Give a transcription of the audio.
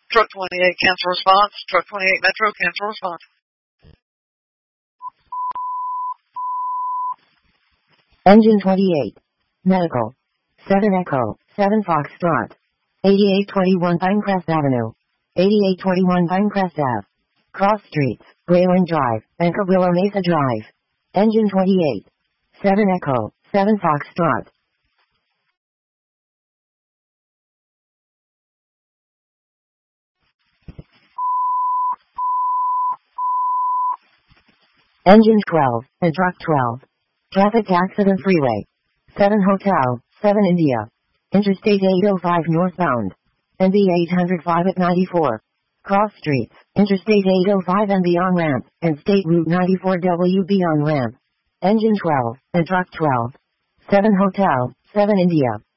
Truck 28, cancel response. Truck 28 Metro, cancel response. Engine 28. Medical. 7 Echo, 7 Foxtrot. 8821 Pinecrest Avenue. 8821 Pinecrest Ave. Cross Streets, Wayland Drive, and Cabrillo Mesa Drive. Engine 28. 7 Echo, 7 Foxtrot. Engine 12, and Truck 12. Traffic Accident Freeway. 7 Hotel, 7 India. Interstate 805 northbound. NB 805 at 94. Cross Streets, Interstate 805 and beyond ramp, and State Route 94 WB on ramp. Engine 12, and Truck 12. 7 Hotel, 7 India.